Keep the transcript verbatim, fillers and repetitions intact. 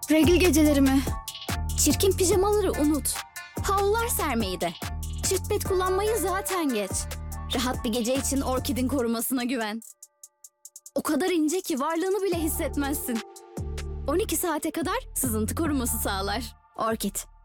Regl gecelerimi. Çirkin pijamaları unut. Havlular sermeyi de. Çift pet kullanmayı zaten geç. Rahat bir gece için Orkid'in korumasına güven. O kadar ince ki varlığını bile hissetmezsin. on iki saate kadar sızıntı koruması sağlar. Orkid.